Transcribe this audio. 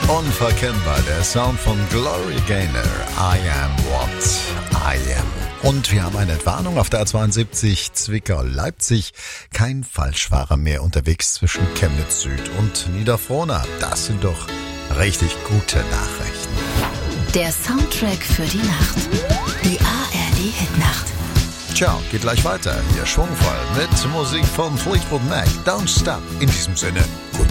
Unverkennbar, der Sound von Gloria Gaynor, I am what I am. Und wir haben eine Entwarnung auf der A72 Zwickau-Leipzig. Kein Falschfahrer mehr unterwegs zwischen Chemnitz Süd und Niederfrohna. Das sind doch richtig gute Nachrichten. Der Soundtrack für die Nacht. Die ARD-Hitnacht. Ciao, geht gleich weiter. Hier schwungvoll mit Musik von Fleetwood Mac. Don't stop. In diesem Sinne, gut.